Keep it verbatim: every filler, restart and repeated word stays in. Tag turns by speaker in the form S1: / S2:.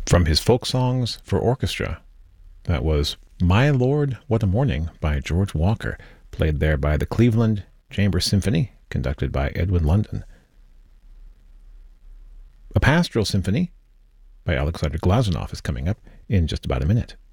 S1: From his folk songs for orchestra, that was My Lord, What a Morning by George Walker, played there by the Cleveland Chamber Symphony, conducted by Edwin London. A Pastoral Symphony by Alexander Glazunov is coming up in just about a minute.